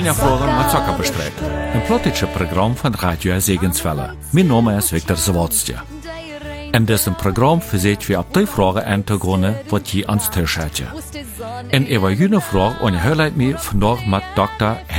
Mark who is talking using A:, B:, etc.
A: Ja, Fragen met Zucker bestreiten. Een politische Programm von Radio Segenswelle. Mein Name ist Viktor Sawatzja. In diesem Programm versuchen wir auf die Fragen einzugehen, die je ans Tisch hat. En über jene Frage unterhalten wir vandaag mit Dr.